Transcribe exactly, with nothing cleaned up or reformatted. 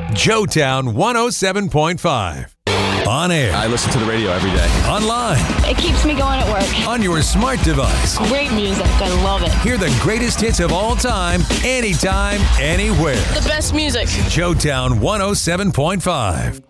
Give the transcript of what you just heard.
Joetown one oh seven point five. On air. I listen to the radio every day. Online. It keeps me going at work. On your smart device. Great music. I love it. Hear the greatest hits of all time, anytime, anywhere. The best music. Joetown one oh seven point five.